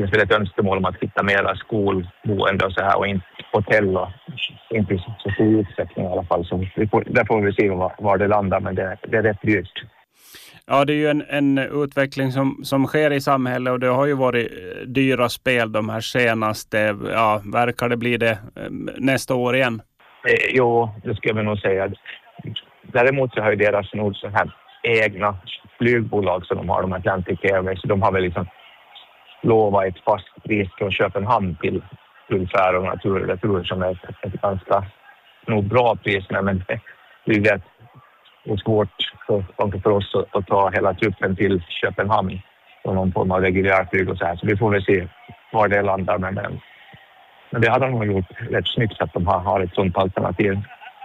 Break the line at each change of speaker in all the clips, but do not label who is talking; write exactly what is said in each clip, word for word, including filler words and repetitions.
finns väl ett önskemål om att hitta mera skolboende och så här och inte hotell och inte så stor utsträckning i alla fall. Så vi får, där får vi se var, var det landar, men det, det är rätt dyrt.
Ja, det är ju en, en utveckling som, som sker i samhället, och det har ju varit dyra spel de här senaste. Ja, verkar det bli det nästa år igen?
Eh, jo, det ska vi nog säga. Däremot så har ju deras nog så här egna flygbolag som de har, de Atlantic Airways, så de har väl liksom lovat ett fast pris från Köpenhamn till, till Färöarna tur och retur som är ett, ett ganska nog bra pris, men det är det är svårt för, för oss att, att ta hela truppen till Köpenhamn och någon form av reguljärflyg och så här, så vi får väl se var det landar, men, men det har de nog gjort rätt snyggt att de har, har ett sånt alternativ.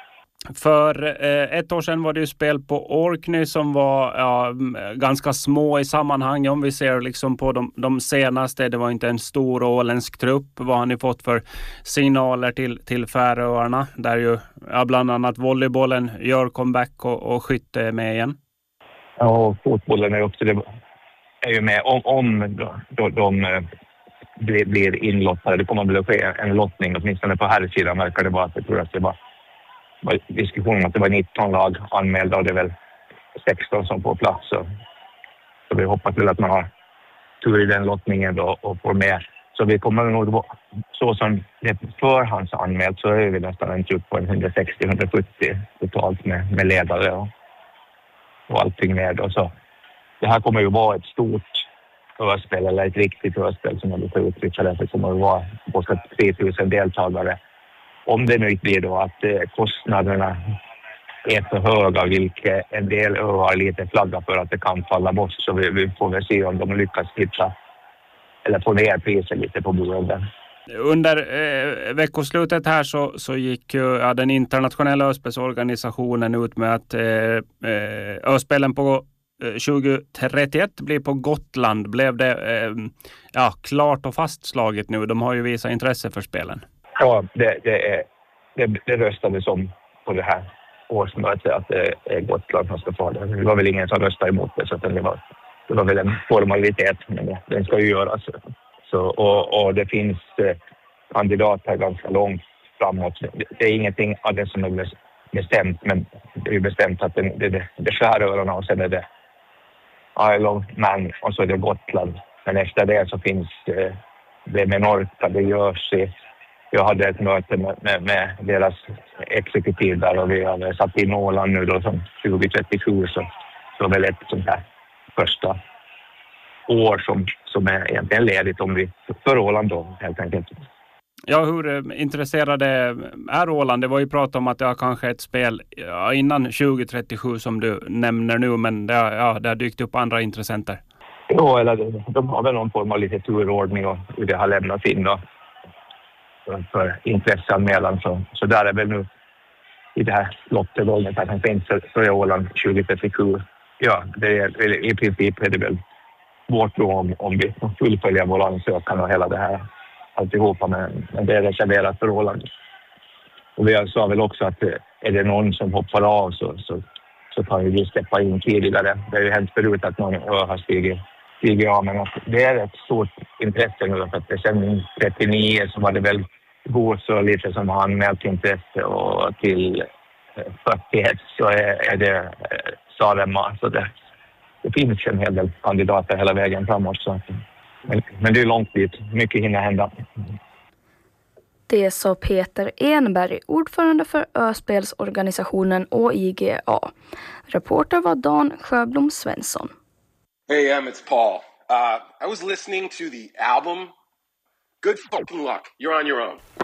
För eh, ett år sedan var det ju spel på Orkney som var ja, ganska små i sammanhang. Om vi ser liksom på de, de senaste, det var inte en stor åländsk trupp. Vad har ni fått för signaler till, till Färöarna? Där ju ja, bland annat volleybollen gör comeback och, och skytte är med igen.
Ja, och fotbollen är också det, är ju med. Om, om de, de, de blir, blir inlottade, det kommer väl att ske en lottning. Åtminstone på här sidan verkar det vara att jag tror att det var var diskussionen att det var nitton lag anmälda och det är väl sexton som får plats. Så, så vi hoppas väl att man har tur i den lottningen då och får med. Så vi kommer nog, så som det förhandsanmält, så är vi nästan en trupp på hundrasextio till hundrasjuttio totalt med, med ledare och, och allting med. Och så, det här kommer ju vara ett stort förspel eller ett riktigt förspel som man brukar uttrycka det. Det kommer att vara bortåt tre tusen deltagare. Om det nu blir då att eh, kostnaderna är för höga, vilket en del öar lite flaggar för att det kan falla bort, så vi, vi får väl se om de lyckas hitta eller få ner priset lite på bordet.
Under eh, veckoslutet här så, så gick ju ja, den internationella Öspelsorganisationen ut med att eh, Öspelen på eh, tjugo trettioett blir på Gotland. Blev det eh, ja, klart och fastslaget nu? De har ju visat intresse för spelen.
Ja, det, det, är, det, det röstades om på det här årsmötet att det är Gotland som ska få det. Det var väl ingen som röstade emot det, så att det, var, det var väl en formalitet, men det, den ska ju göras. Så, och, och det finns eh, kandidater ganska långt framåt. Det, det är ingenting av det som är bestämt, men det är ju bestämt att det, det, det, det är Färöarna och sen är det Isle of Man och så är det Gotland. Men efter det så finns eh, det med Norka, det görs i. Jag hade ett möte med, med, med deras exekutiv där och vi har satt in Åland nu då som tjugo trettiosju, så det var väl ett sånt här första år som, som är egentligen ledigt om vi för Åland då helt enkelt.
Ja, hur intresserade är Åland? Det var ju prat om att det har kanske ett spel ja, innan tjugo trettiosju som du nämner nu, men det har, ja, det har dykt upp andra intressenter.
Ja, eller de har väl någon form av lite turordning och hur det har lämnats in då. För intresseanmälan, så, så där är väl nu i det här lottergånget att han finns så är Åland tjugo trettiosju. Ja, det är, i princip är det väl vårt då om, om vi fullföljer vår ansökan och hela det här alltihopa, men, men det är reserverat för Åland. Och vi sa väl också att är det någon som hoppar av så, så, så kan vi släppa in tidigare. Det har ju hänt förut att någon har stigit stigit av, men att det är ett stort intresse nu, för att det sen trettionio så var det väl god så lite som har anmält intresse, och till fyrtioett så är, är det Saaremaa, så det, det finns en hel del kandidater hela vägen framåt, så, men, men det är långt dit, mycket hinner hända.
Det sa Peter Enberg, ordförande för Öspelsorganisationen och I G A. Reporter var Dan Sjöblom Svensson.
Hey, Em, it's Paul. Uh, I was listening to the album. Good fucking luck. You're on your own.